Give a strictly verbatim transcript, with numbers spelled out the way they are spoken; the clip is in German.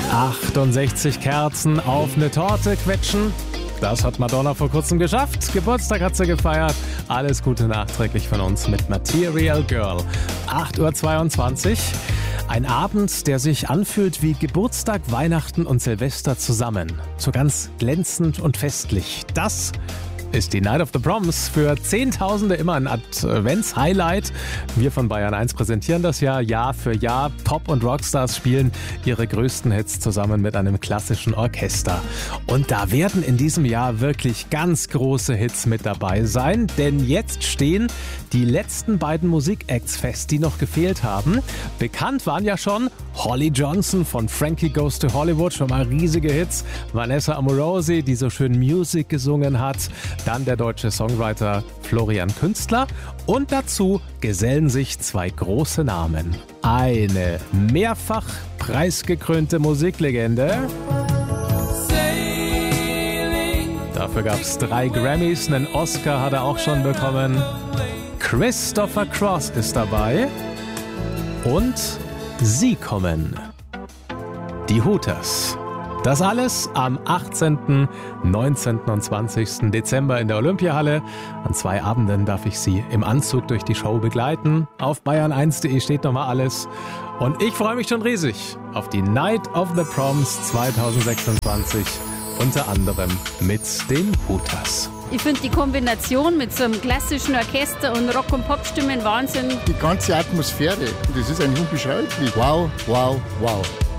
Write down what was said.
achtundsechzig Kerzen auf eine Torte quetschen. Das hat Madonna vor kurzem geschafft. Geburtstag hat sie gefeiert. Alles Gute nachträglich von uns mit Material Girl. acht Uhr zweiundzwanzig. Ein Abend, der sich anfühlt wie Geburtstag, Weihnachten und Silvester zusammen. So ganz glänzend und festlich. Das ist die Night of the Proms. Für Zehntausende immer ein Advents-Highlight. Wir von Bayern eins präsentieren das ja Jahr für Jahr. Pop- und Rockstars spielen ihre größten Hits zusammen mit einem klassischen Orchester. Und da werden in diesem Jahr wirklich ganz große Hits mit dabei sein. Denn jetzt stehen die letzten beiden Musikacts fest, die noch gefehlt haben. Bekannt waren ja schon Holly Johnson von Frankie Goes to Hollywood, schon mal riesige Hits. Vanessa Amorosi, die so schön Music gesungen hat. Dann der deutsche Songwriter Florian Künstler. Und dazu gesellen sich zwei große Namen. Eine mehrfach preisgekrönte Musiklegende. Dafür gab es drei Grammys, einen Oscar hat er auch schon bekommen. Christopher Cross ist dabei. Und sie kommen. Die Hooters. Das alles am achtzehnten, neunzehnten und zwanzigsten Dezember in der Olympiahalle. An zwei Abenden darf ich Sie im Anzug durch die Show begleiten. Auf bayern eins punkt de steht nochmal alles. Und ich freue mich schon riesig auf die Night of the Proms zweitausendsechsundzwanzig. Unter anderem mit den Hooters. Ich finde die Kombination mit so einem klassischen Orchester und Rock- und Popstimmen Wahnsinn. Die ganze Atmosphäre, das ist eigentlich unbeschreiblich. Wow, wow, wow.